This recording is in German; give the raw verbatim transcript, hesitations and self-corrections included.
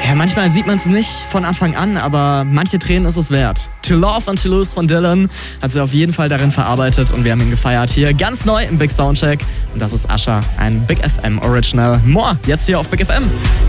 Ja, manchmal sieht man es nicht von Anfang an, aber manche Tränen ist es wert. To Love and To Lose von Dylan hat sie auf jeden Fall darin verarbeitet und wir haben ihn gefeiert hier ganz neu im Big Soundcheck. Und das ist Usher, ein Big F M Original. More, jetzt hier auf Big F M.